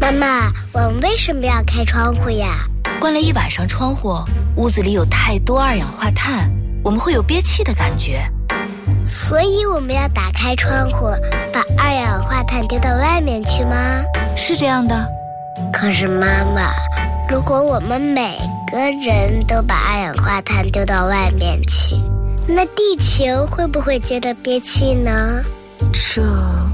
妈妈，我们为什么要开窗户呀？ 关了一晚上窗户，屋子里有太多二氧化碳，我们会有憋气的感觉。 所以我们要打开窗户，把二氧化碳丢到外面去吗？ 是这样的。 可是妈妈，如果我们每个人都把二氧化碳丢到外面去，那地球会不会觉得憋气呢？ 这